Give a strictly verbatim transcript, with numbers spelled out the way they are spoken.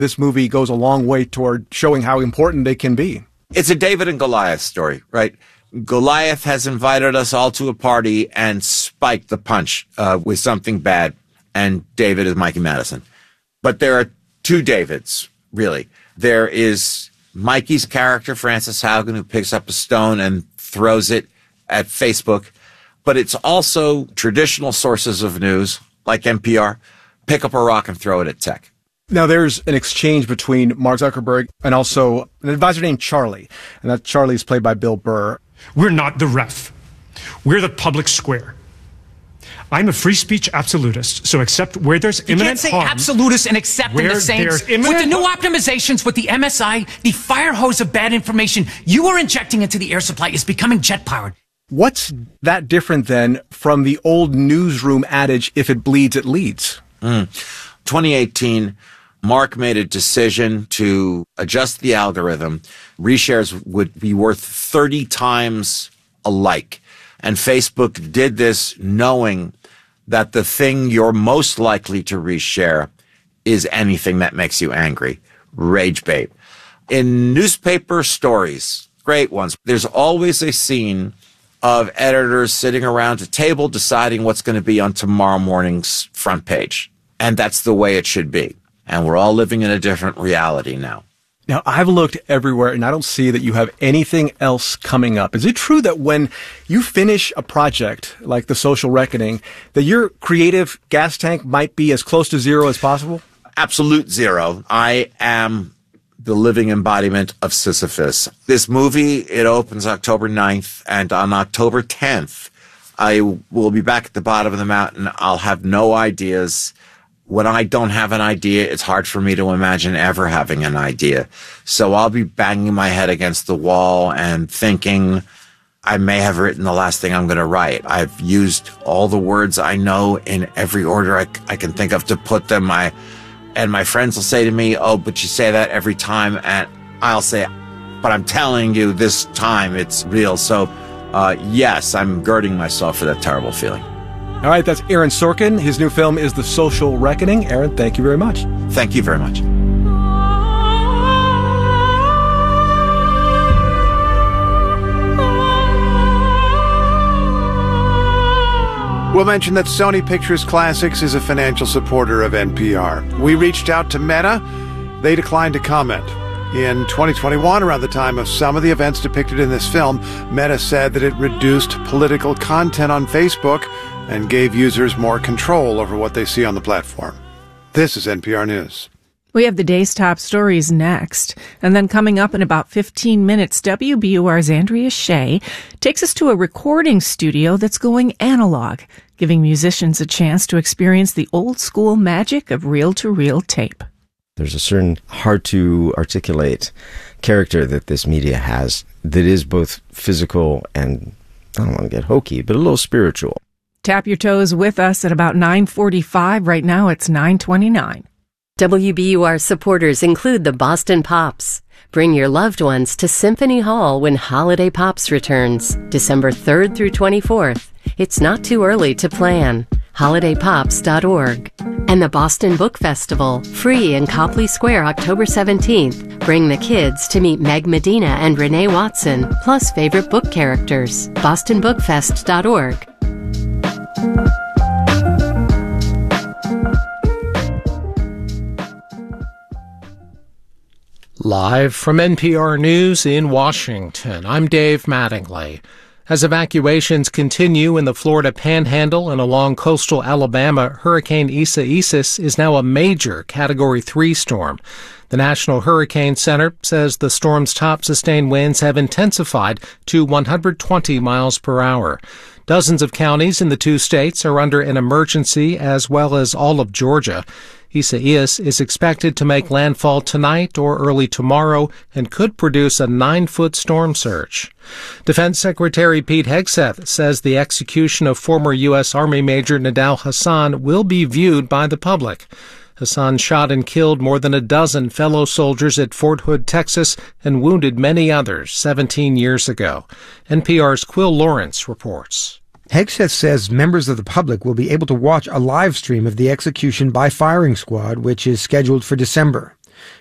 this movie goes a long way toward showing how important they can be. It's a David and Goliath story, right? Goliath has invited us all to a party and spiked the punch uh, with something bad, and David is Mikey Madison. But there are two Davids, really. There is Mikey's character, Frances Haugen, who picks up a stone and throws it at Facebook. But it's also traditional sources of news, like N P R, pick up a rock and throw it at tech. Now, there's an exchange between Mark Zuckerberg and also an advisor named Charlie. And that Charlie is played by Bill Burr. We're not the ref. We're the public square. I'm a free speech absolutist, so except where there's you imminent harm... You can't say absolutist and accept in the same... With the new optimizations, with the M S I, the fire hose of bad information you are injecting into the air supply is becoming jet-powered. What's that different, then, from the old newsroom adage, if it bleeds, it leads? Mm. twenty eighteen, Mark made a decision to adjust the algorithm. Reshares would be worth thirty times a like. And Facebook did this knowing that the thing you're most likely to reshare is anything that makes you angry. Rage bait. In newspaper stories, great ones, there's always a scene of editors sitting around a table deciding what's going to be on tomorrow morning's front page. And that's the way it should be. And we're all living in a different reality now. Now, I've looked everywhere, and I don't see that you have anything else coming up. Is it true that when you finish a project like The Social Reckoning, that your creative gas tank might be as close to zero as possible? Absolute zero. I am the living embodiment of Sisyphus. This movie, it opens October ninth, and on October tenth, I will be back at the bottom of the mountain. I'll have no ideas. When I don't have an idea, it's hard for me to imagine ever having an idea. So I'll be banging my head against the wall and thinking I may have written the last thing I'm going to write. I've used all the words I know in every order I, I can think of to put them. I, and my friends will say to me, oh, but you say that every time. And I'll say, but I'm telling you this time it's real. So, uh, yes, I'm girding myself for that terrible feeling. All right, that's Aaron Sorkin. His new film is The Social Reckoning. Aaron, thank you very much. Thank you very much. We'll mention that Sony Pictures Classics is a financial supporter of N P R. We reached out to Meta. They declined to comment. In twenty twenty-one, around the time of some of the events depicted in this film, Meta said that it reduced political content on Facebook and gave users more control over what they see on the platform. This is N P R News. We have the day's top stories next. And then coming up in about fifteen minutes, W B U R's Andrea Shea takes us to a recording studio that's going analog, giving musicians a chance to experience the old-school magic of reel-to-reel tape. There's a certain hard-to-articulate character that this media has that is both physical and, I don't want to get hokey, but a little spiritual. Tap your toes with us at about nine forty-five. Right now, it's nine twenty-nine. W B U R supporters include the Boston Pops. Bring your loved ones to Symphony Hall when Holiday Pops returns, December third through twenty-fourth. It's not too early to plan. holiday pops dot org. And the Boston Book Festival, free in Copley Square October seventeenth. Bring the kids to meet Meg Medina and Renee Watson, plus favorite book characters. boston book fest dot org. Live from N P R News in Washington, I'm Dave Mattingly. As evacuations continue in the Florida Panhandle and along coastal Alabama, Hurricane Isaias is now a major Category three storm. The National Hurricane Center says the storm's top sustained winds have intensified to one hundred twenty miles per hour. Dozens of counties in the two states are under an emergency, as well as all of Georgia. Isaias is expected to make landfall tonight or early tomorrow and could produce a nine-foot storm surge. Defense Secretary Pete Hegseth says the execution of former U S. Army Major Nidal Hasan will be viewed by the public. Hasan shot and killed more than a dozen fellow soldiers at Fort Hood, Texas, and wounded many others seventeen years ago. N P R's Quill Lawrence reports. Hegseth says members of the public will be able to watch a live stream of the execution by firing squad, which is scheduled for December.